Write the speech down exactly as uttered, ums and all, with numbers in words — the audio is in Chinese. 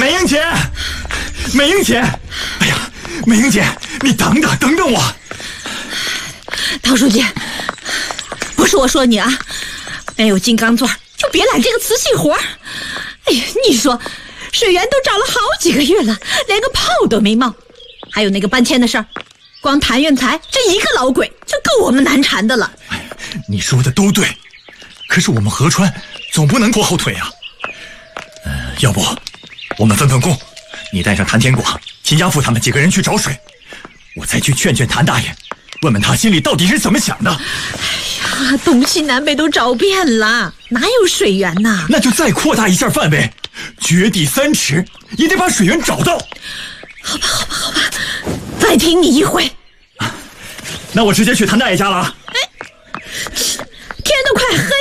美英姐，美英姐，哎呀，美英姐，你等等等等我。 陶书记，不是我说你啊，没有金刚钻就别揽这个瓷器活。哎呀，你说水源都找了好几个月了，连个泡都没冒。还有那个搬迁的事儿，光谭运财这一个老鬼就够我们难缠的了。 哎，你说的都对，可是我们河川总不能拖后腿啊。嗯、呃，要不我们分分工，你带上谭天广、秦家富他们几个人去找水，我再去劝劝谭大爷，问问他心里到底是怎么想的。 哎呀，东西南北都找遍了，哪有水源呐？ 那就再扩大一下范围，掘地三尺也得把水源找到。 好吧，好吧，好吧，再听你一回。 那我直接去谭大爷家了啊。 哎，天都快黑